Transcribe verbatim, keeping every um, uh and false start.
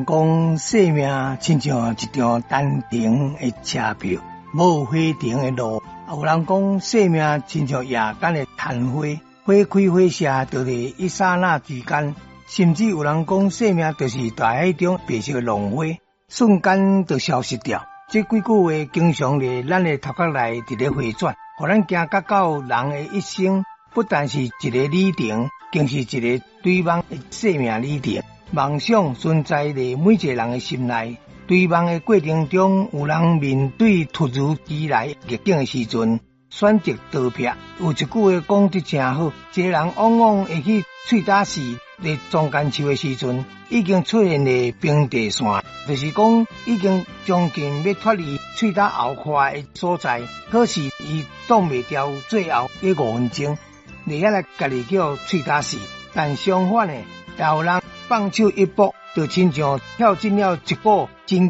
讲生命亲像一张单程的车票，无回程的路。有人讲生命亲像夜间的昙花，花开花谢，就在一刹那之间。甚至有人讲生命就是大海中白色的浪花，瞬间就消失掉。这几句话经常在咱的头壳内伫咧回转，互咱行到到人的一生，不但是一个里程，更是一个追梦的生命里程。梦想存在在每一个人的心内。追梦的过程中，有人面对突如其来逆境的时阵，选择逃避。有一句话讲得真好，一个人往往会去喙打死，在中间树的时阵，已经出现了平地线，就是讲已经将近要脱离喙打后跨的所在，可是伊挡袂掉最后的五分钟，你遐来家己叫喙打死。但相反的，也有人放手一搏，就亲像跳进了一股真